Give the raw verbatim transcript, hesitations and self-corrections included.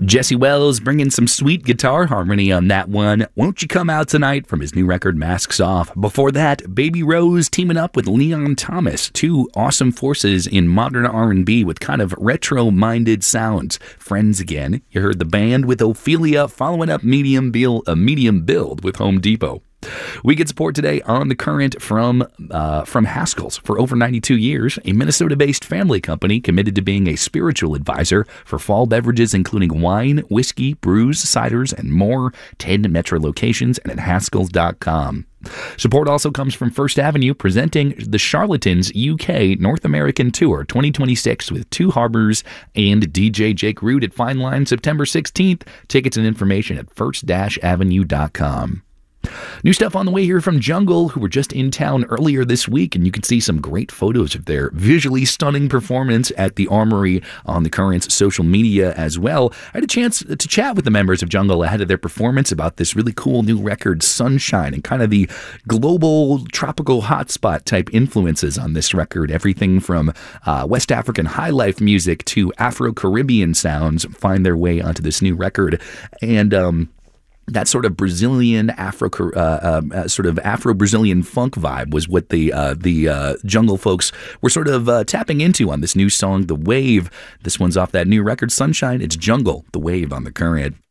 Jesse Wells bringing some sweet guitar harmony on that one. Won't You Come Out Tonight from his new record, Masks Off. Before that, Baby Rose teaming up with Leon Thomas. Two awesome forces in modern R and B with kind of retro-minded sounds. Friends Again. You heard the band with Ophelia following up Medium Build, a Medium Build with Home Depot. We get support today on The Current from uh, from Haskell's. For over ninety-two years, a Minnesota-based family company committed to being a spiritual advisor for fall beverages including wine, whiskey, brews, ciders, and more. ten Metro locations and at Haskells dot com. Support also comes from First Avenue, presenting the Charlatans U K North American Tour twenty twenty-six with Two Harbors and D J Jake Root at Fine Line September sixteenth. Tickets and information at first avenue dot com. New stuff on the way here from Jungle, who were just in town earlier this week, and you can see some great photos of their visually stunning performance at the Armory on The Current's social media as well. I had a chance to chat with the members of Jungle ahead of their performance about this really cool new record, Sunshine, and kind of the global tropical hotspot type influences on this record. Everything from uh, West African high life music to Afro-Caribbean sounds find their way onto this new record. And, um, that sort of Brazilian Afro, uh, uh, sort of Afro-Brazilian funk vibe was what the uh, the uh, Jungle folks were sort of uh, tapping into on this new song, The Wave. This one's off that new record, Sunshine. It's Jungle, The Wave on The Current.